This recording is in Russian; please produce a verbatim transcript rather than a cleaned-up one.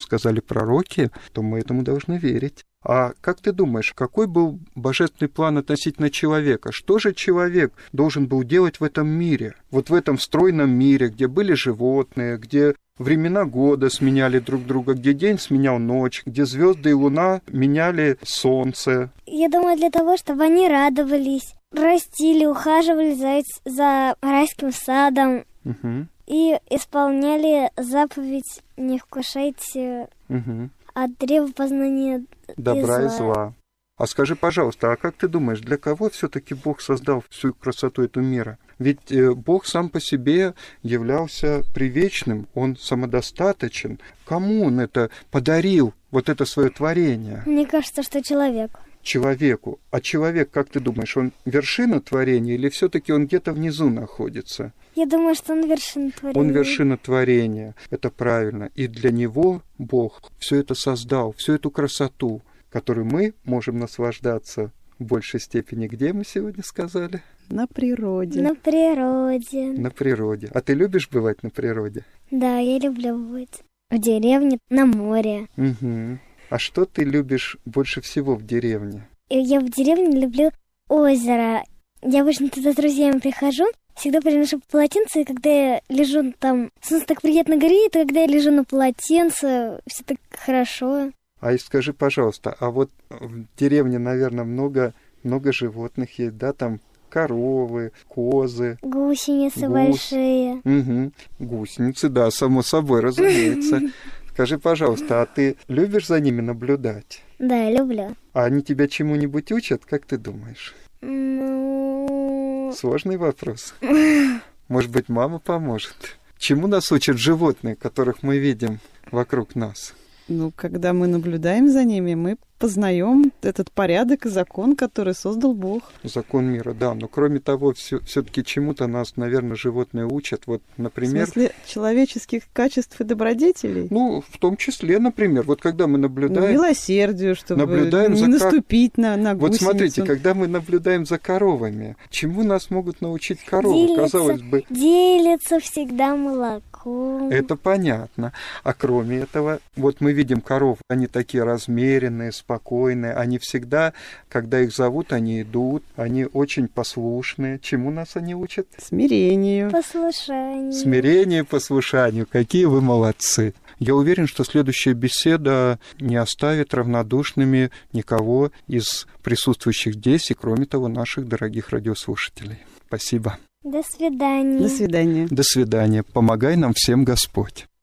сказали пророки, то мы этому должны верить. А как ты думаешь, какой был божественный план относительно человека? Что же человек должен был делать в этом мире? Вот в этом стройном мире, где были животные, где времена года сменяли друг друга, где день сменял ночь, где звезды и луна меняли солнце. Я думаю, для того, чтобы они радовались, растили, ухаживали за, за райским садом. Угу. И исполняли заповедь «Не вкушайте угу. от древа познания добра и и зла». зла. А скажи, пожалуйста, а как ты думаешь, для кого все-таки Бог создал всю красоту этого мира? Ведь Бог сам по себе являлся привечным, Он самодостаточен. Кому Он это подарил, вот это свое творение? Мне кажется, что человеку. Человеку. А человек, как ты думаешь, он вершина творения или все-таки он где-то внизу находится? Я думаю, что он вершина творения. Он вершина творения, это правильно. И для него Бог все это создал, всю эту красоту, которой мы можем наслаждаться в большей степени. Где мы сегодня сказали? На природе. На природе. На природе. А ты любишь бывать на природе? Да, я люблю быть в деревне, на море. Угу. А что ты любишь больше всего в деревне? Я в деревне люблю озеро. Я обычно туда с друзьями прихожу, всегда приношу полотенце, и когда я лежу там, солнце так приятно горит, и когда я лежу на полотенце, все так хорошо. А и скажи, пожалуйста, а вот в деревне, наверное, много, много животных есть, да, там коровы, козы. Гусеницы гус. большие. Угу. Гусеницы, да, само собой, разумеется. Скажи, пожалуйста, а ты любишь за ними наблюдать? Да, я люблю. А они тебя чему-нибудь учат, как ты думаешь? Ну... Сложный вопрос. Может быть, мама поможет? Чему нас учат животные, которых мы видим вокруг нас? Ну, когда мы наблюдаем за ними, мы познаем этот порядок и закон, который создал Бог. Закон мира, да. Но кроме того, все, все-таки чему-то нас, наверное, животные учат. Вот, например... В смысле человеческих качеств и добродетелей? Ну, в том числе, например, вот когда мы наблюдаем... Ну, милосердию, чтобы наблюдаем не за наступить кор... на, на гусеницу. Вот смотрите, когда мы наблюдаем за коровами, чему нас могут научить коровы? Делится, Казалось бы... Делится всегда молоком. Это понятно. А кроме этого, вот мы видим коров, они такие размеренные, спокойные, они всегда, когда их зовут, они идут, они очень послушные. Чему нас они учат? Смирению. Послушанию. Смирению, послушанию. Какие вы молодцы. Я уверен, что следующая беседа не оставит равнодушными никого из присутствующих здесь, и кроме того, наших дорогих радиослушателей. Спасибо. До свидания. До свидания. До свидания. Помогай нам всем Господь.